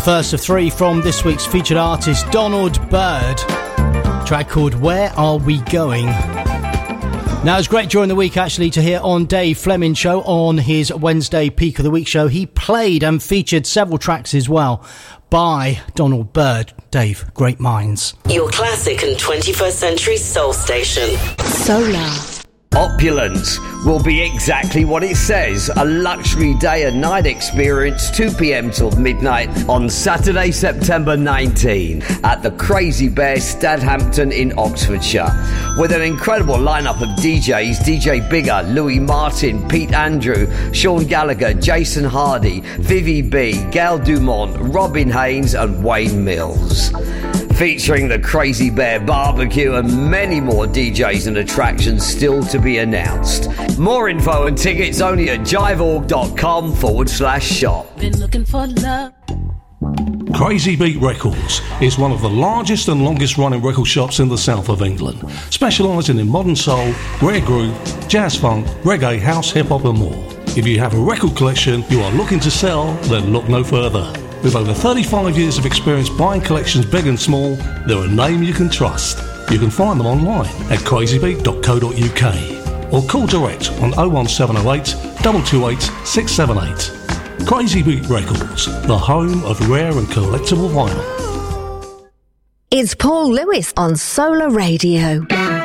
First of three from this week's featured artist, Donald Byrd. A track called Where Are We Going? Now, it's great during the week, actually, to hear on Dave Fleming's show, on his Wednesday Peak of the Week show. He played and featured several tracks as well by Donald Byrd. Dave, great minds. Your classic and 21st century soul station. Solar. Opulence will be exactly what it says. A luxury day and night experience, 2 p.m. till midnight on Saturday, September 19 at the Crazy Bear, Stadhampton in Oxfordshire. With an incredible lineup of DJs, DJ Bigger, Louis Martin, Pete Andrew, Sean Gallagher, Jason Hardy, Vivi B, Gail Dumont, Robin Haynes and Wayne Mills. Featuring the Crazy Bear Barbecue and many more DJs and attractions still to be announced. More info and tickets only at jiveorg.com/shop. Been looking for love. Crazy Beat Records is one of the largest and longest running record shops in the south of England, specialising in modern soul, rare groove, jazz funk, reggae, house, hip hop and more. If you have a record collection you are looking to sell, then look no further. With over 35 years of experience buying collections big and small, they're a name you can trust. You can find them online at crazybeat.co.uk or call direct on 01708 228 678. Crazy Beat Records, the home of rare and collectible vinyl. It's Paul Lewis on Solar Radio.